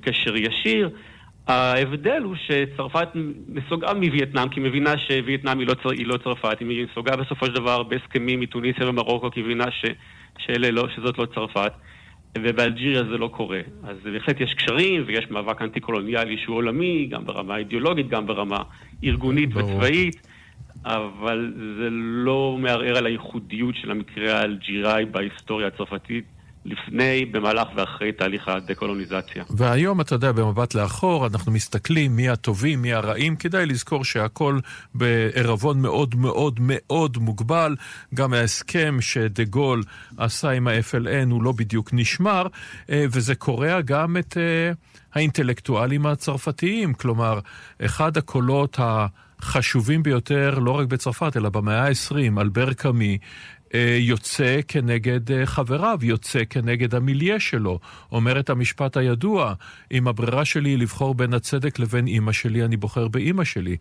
קשר ישיר. ההבדל הוא שצרפת נסוגה מווייטנאם, כי מבינה שווייטנאם היא לא צרפת, היא נסוגה בסופו של דבר בהסכמים מתוניסיה ומרוקו, כי מבינה שזאת לא צרפת, ובאלג'יריה זה לא קורה. אז בהחלט יש קשרים ויש מאבק אנטי-קולוניאלי שהוא עולמי, גם ברמה אידיאולוגית, גם ברמה ארגונית וצבאית, אבל זה לא מערער על הייחודיות של המקרה האלג'יראי בהיסטוריה הצרפתית, לפני, במהלך ואחרי תהליך הדקולוניזציה. והיום, אתה יודע, במבט לאחור, אנחנו מסתכלים מי הטובים, מי הרעים, כדאי לזכור שהכל בערבון מאוד מאוד מאוד מוגבל, גם ההסכם שדה גול עשה עם ה-FLN הוא לא בדיוק נשמר, וזה קורא גם את האינטלקטואלים הצרפתיים, כלומר, אחד הקולות החשובים ביותר, לא רק בצרפת, אלא במאה ה-20, אלבר קאמי, יוצא כנגד חבריו, יוצא כנגד המיליה שלו, אומר את המשפט הידוע, אם הברירה שלי היא לבחור בין הצדק לבין אמא שלי, אני בוחר באמא שלי.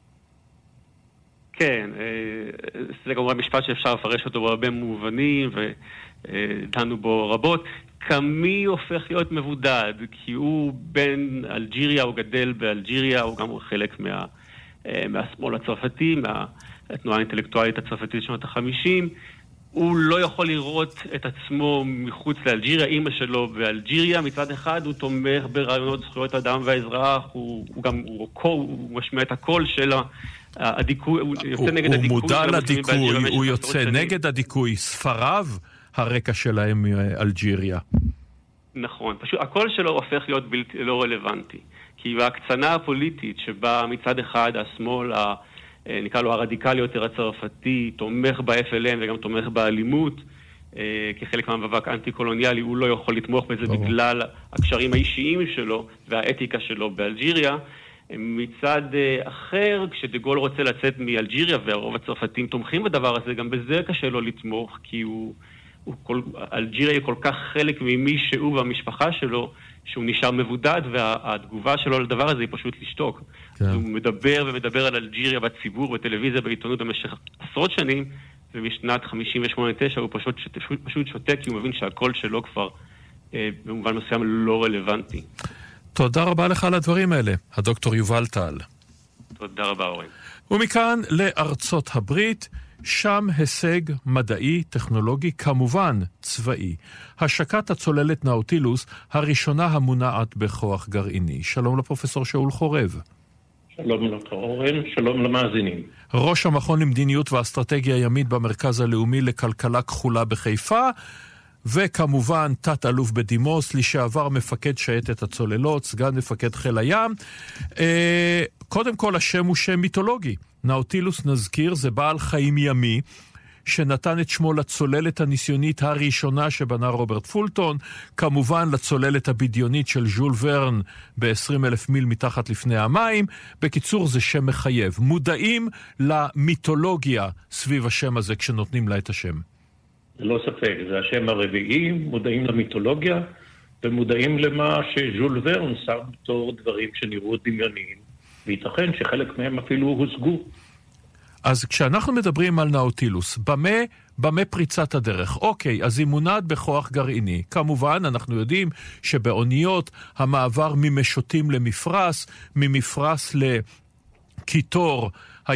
כן, זה כמובן משפט שאפשר לפרש אותו בהרבה מובנים, ודנו בו רבות. קאמי הופך להיות מבודד, כי הוא בן אלג'יריה, הוא גדל באלג'יריה, הוא גם חלק מהשמאל הצרפתי, מהתנועה האינטלקטואלית הצרפתית שנות ה-50, הוא לא יכול לראות את עצמו מחוץ לאלג'יריה, אמא שלו באלג'יריה, מצד אחד הוא תומך ברעיונות זכויות אדם והאזרח, הוא משמיע את הקול של הדיכוי, הוא יוצא נגד הדיכוי. הוא מודע לדיכוי, הוא יוצא נגד הדיכוי, ספריו הרקע שלהם מאלג'יריה. נכון, פשוט הקול שלו הופך להיות לא רלוונטי, כי בהקצנה הפוליטית שבה מצד אחד השמאל נקרא לו הרדיקלי יותר הצרפתי, תומך ב-FLN וגם תומך באלימות, כחלק מהמאבק אנטי-קולוניאלי, הוא לא יכול לתמוך בזה בגלל הקשרים האישיים שלו והאתיקה שלו באלג'יריה. מצד אחר, כשדה גול רוצה לצאת מאלג'יריה, והרוב הצרפתים תומכים בדבר הזה, גם בזה קשה לו לתמוך, כי אלג'יריה היא כל כך חלק ממי שהוא והמשפחה שלו, שהוא נשאר מבודד, והתגובה שלו לדבר הזה היא פשוט לשתוק. כן. הוא מדבר ומדבר על אלג'יריה בציבור, בטלוויזיה, בעיתונות במשך עשרות שנים, ומשנת 58-9 הוא פשוט שותק, כי הוא מבין שהקול שלו כבר במובן מסוים לא רלוונטי. תודה רבה לך על הדברים האלה, הדוקטור יובל טל. תודה רבה, אורן. ומכאן לארצות הברית, שם הישג מדעי, טכנולוגי, כמובן צבאי. השקת הצוללת נאוטילוס, הראשונה המונעת בכוח גרעיני. שלום לפרופסור שאול חורב. שלום אורן, שלום למאזינים. ראש המכון למדיניות ואסטרטגיה ימית במרכז הלאומי לכלכלה כחולה בחיפה, וכמובן תת אלוף בדימוס, לשעבר מפקד שייטת הצוללות, סגן מפקד חיל הים. קודם כל השם הוא שם מיתולוגי. נאוטילוס, נזכיר, זה בעל חיים ימי, שנתן את שמו לצוללת הניסיונית הראשונה שבנה רוברט פולטון, כמובן לצוללת הבדיונית של ז'ול ורן ב-20,000 מיל מתחת לפני המים. בקיצור, זה שם מחייב. מודעים למיתולוגיה סביב השם הזה כשנותנים לה את השם? לא ספק, זה השם הרביעי, מודעים למיתולוגיה, ומודעים למה שז'ול ורן שם בתור דברים שנראו דמיוניים, וייתכן שחלק מהם אפילו הושגו. אז כשאנחנו מדברים על נאוטילוס, במה פריצת הדרך? אוקיי, אז היא מונעת בכוח גרעיני. כמובן, אנחנו יודעים שבאוניות המעבר ממשוטים למפרס, ממפרס לקיטור,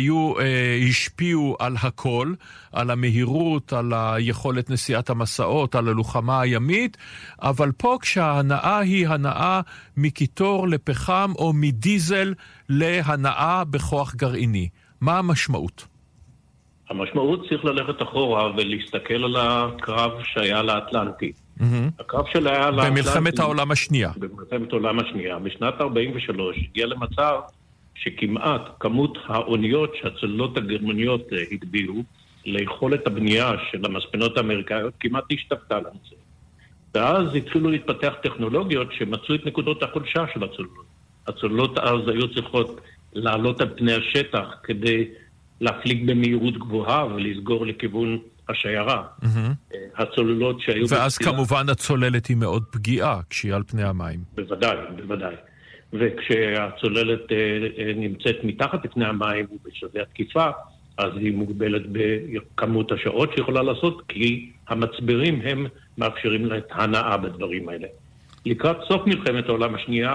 השפיעו על הכל, על המהירות, על היכולת נסיעת המסעות, על הלוחמה הימית, אבל פה כשההנאה היא הנאה מקיטור לפחם או מדיזל להנאה בכוח גרעיני. מה המשמעות? המשמעות צריך ללכת אחורה ולהסתכל על הקרב שהיה לאטלנטי. הקרב שלה היה לאטלנטי... במלחמת העולם השנייה. במלחמת העולם השנייה. בשנת 43 הגיע למצב שכמעט כמות האוניות שהצוללות הגרמניות הגביהו ליכולת הבנייה של המספנות האמריקאיות כמעט השתפתה לנושא. ואז התחילו להתפתח טכנולוגיות שמצאו את נקודות החולשה של הצוללות. הצוללות אז היו צריכות לעלות על פני השטח כדי להפליג במהירות גבוהה ולסגור לכיוון השיירה. הצוללות שהיו... ואז כמובן הצוללת היא מאוד פגיעה כשהיא על פני המים. בוודאי, בוודאי. וכשהצוללת נמצאת מתחת לפני המים ובשלבי התקיפה, אז היא מוגבלת בכמות השעות שיכולה לעשות, כי המצברים הם מאפשרים לה את הנאה בדברים האלה. לקראת סוף מלחמת העולם השנייה,